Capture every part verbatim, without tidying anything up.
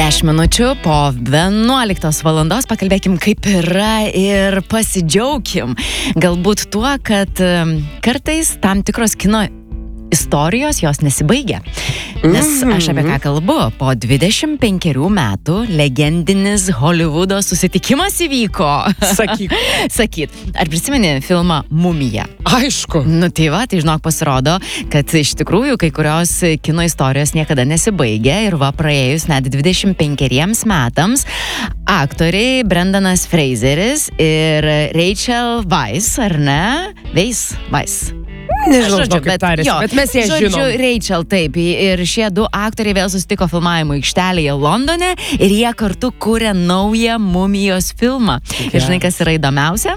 dešimt minučių po vienuoliktos valandos pakalbėkim, kaip yra ir pasidžiaugim. Galbūt tuo, kad kartais tam tikros kino istorijos jos nesibaigia. Nes aš apie ką kalbu, po dvidešimt penkerių metų legendinis Holivudo susitikimas įvyko. Sakyk. Sakyt. Ar prisimeni filmą Mumija? Aišku. Nu tai va, tai žinok, pasirodo, kad iš tikrųjų kai kurios kino istorijos niekada nesibaigia ir va praėjus net dvidešimt penkeriems metams aktoriai Brendanas Fraseris ir Rachel Weisz, ar ne? Weisz, Weisz. Nežinau, žodžiu, kaip tarėsi, bet mes ją žinom. Žodžiu, Rachel, taip, ir šie du aktoriai vėl susitiko filmavimo aikštelėje Londone ir jie kartu kūrė naują Mumijos filmą. Yeah. Ir žinai, kas yra įdomiausia?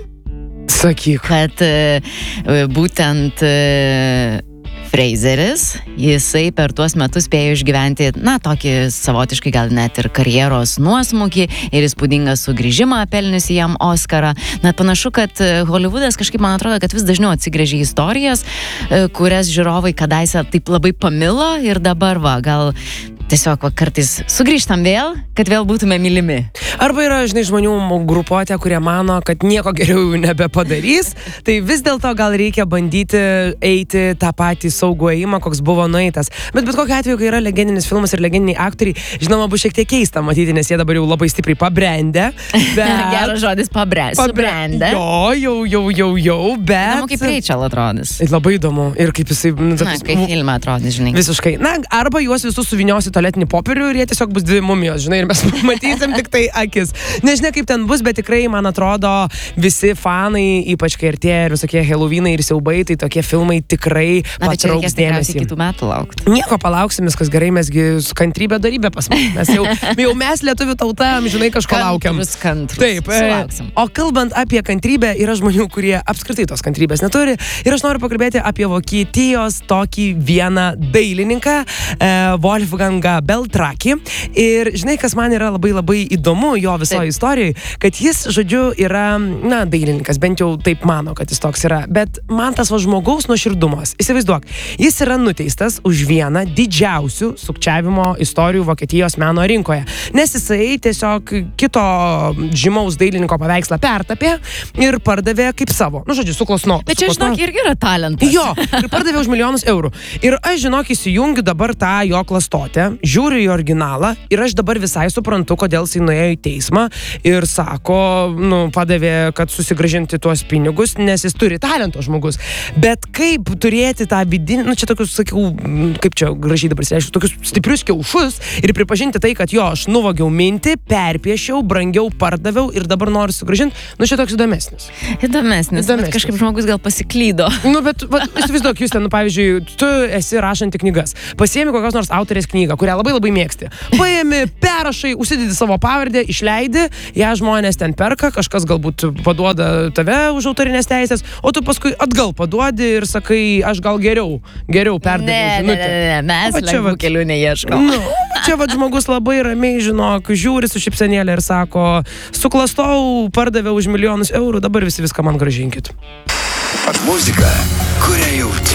Sakyk. Kad uh, būtent uh, Fraseris, jisai per tuos metus spėjo išgyventi, na, tokį savotiškai gal net ir karjeros nuosmukį ir įspūdingą sugrįžimą pelniusi jam Oskarą. Na, panašu, kad Holivudas kažkaip, man atrodo, kad vis dažniau atsigręžia į istorijas, kurias žiūrovai kadaise taip labai pamilo ir dabar, va, gal tiesiog va, kartais sugrįžtam vėl, kad vėl būtume mylimi. Arba yra, žinai, žmonių grupuotė, kurie mano, kad nieko geriau nebepadarys, tai vis dėlto gal reikia bandyti eiti tą patį saugų ėjimą, koks buvo nueitas. Bet bet kokiu atveju, kai yra legendinis filmas ir legendiniai aktoriai, žinoma, bus šiek tiek keista matyti, nes jie dabar jau labai stipriai pabrendę. Bet... Geras žodis, pabrendę. Subrendę. Jo, jau, jau, jau, jau, bet... Įdomu, kaip Rachel atrodys. Labai įdomu. Ir kaip jisai... Nu, na, kaip filme atrodys, žinai. Visiškai. Na, arba juos visus suviniosi tualetinį popierių ir jie tiesiog bus dvi mumijos, žinai, ir mes matysim tik tai akis. Nežinia, kaip ten bus, bet tikrai, man atrodo, visi fanai, ypač kai artėja ir visokie Halloweenai ir siaubai, tai tokie filmai tikrai patrauks dėmesį. Kitų metų laukti. Nieko, palauksim, viskas gerai, mesgi kantrybė darybė pas mus. Mes jau, jau mes lietuvių tauta, žinai, kažko laukiam. Kantrus, kantrus. Taip. Sulauksim. O kalbant apie kantrybę, yra žmonių, kurie apskritai tos kantrybės neturi. Ir aš noriu pakalbėti apie Vokietijos tokį vieną dailininką, e, Wolfgangą Beltraki. Ir žinai, kas man yra labai labai įdomu jo visoje istorijoje, kad jis, žodžiu, yra, na, dailininkas, bent jau taip mano, kad jis toks yra. Bet man tas va žmogaus nuoširdumas. Įsivaizduok, jis yra nuteistas už vieną didžiausių sukčiavimo istorijų Vokietijos meno rinkoje. Nes jisai tiesiog kito žymaus dailininko paveikslą pertapė ir pardavė kaip savo. Nu, žodžiu, suklasno. Bet čia, žinok, irgi yra talentas. Jo, ir pardavė už milijonus eurų. Ir aš, žinok, įsijungiu dabar tą jo klastotę, žiūriu į originalą ir aš dabar visai suprantu, kodėl jisai nuėjo į teismą ir sako, nu, padavė, kad susigrąžinti tuos pinigus, nes jis turi talento žmogus. Bet kaip turėti tą vidinį, nu, čia tokius, sakiau, kaip čia gražiai dabar reiškia, tokius stiprius kiaušus ir pripažinti tai, kad jo, aš nuvogiau mintį, perpiešiau, brangiau pardaviau ir dabar noriu sugrąžinti, nu, čia toks įdomesnis. Įdomesnis, įdomesnis. Bet kažkaip žmogus gal pasiklydo. Nu, bet, va, įsivaizduok, jūs ten, nu, pavyzdžiui, tu esi rašanti knygas, pasiemi kokios nors autorės knygą, kurią labai labai mėgsti. Paėmi, perrašai, užsidedi savo pavardę, išleidi, ją žmonės ten perka, kažkas galbūt paduoda tave už autorinės teisės, o tu paskui atgal paduodi ir sakai, aš gal geriau, geriau perdaviau žinutę. Ne, ne, ne, mes lengvų kelių neieškom. Nu, čia va žmogus labai ramiai, žinok, žiūri su šypsenėlė ir sako, suklastau, pardaviau už milijonus eurų, dabar visi viską man grąžinkit. Muzika, kurią jauti.